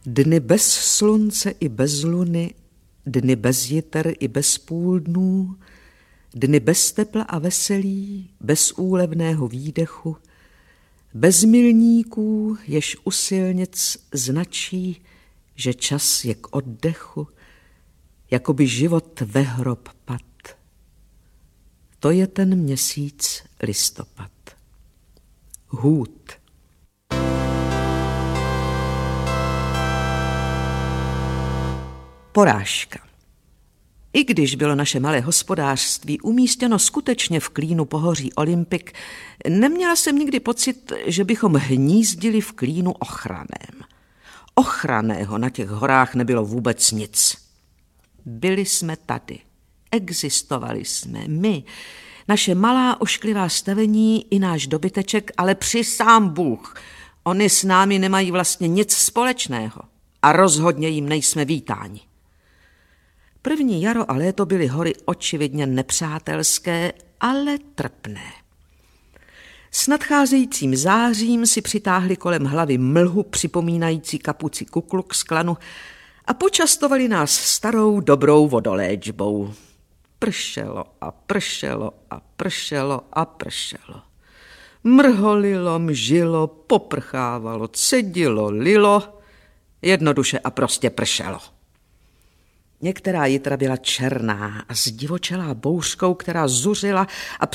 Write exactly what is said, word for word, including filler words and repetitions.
Dny bez slunce i bez luny, dny bez jiter i bez půl dnů, dny bez tepla a veselí, bez úlevného výdechu, bez milníků, jež u silnic značí, že čas je k oddechu, jako by život ve hrob pad. To je ten měsíc listopad. Hůd. Porážka. I když bylo naše malé hospodářství umístěno skutečně v klínu pohoří Olympik, neměla jsem nikdy pocit, že bychom hnízdili v klínu ochranném. Ochranného na těch horách nebylo vůbec nic. Byli jsme tady, existovali jsme my, naše malá ošklivá stavení i náš dobyteček, ale při sám Bůh, oni s námi nemají vlastně nic společného a rozhodně jim nejsme vítáni. První jaro a léto byly hory očividně nepřátelské, ale trpné. S nadcházejícím zářím si přitáhli kolem hlavy mlhu připomínající kapuci Ku Klux Klanu a počastovali nás starou dobrou vodoléčbou. Pršelo a pršelo a pršelo a pršelo. Mrholilo, mžilo, poprchávalo, cedilo, lilo, jednoduše a prostě pršelo. Některá jitra byla černá a zdivočelá bouřkou, která zuřila a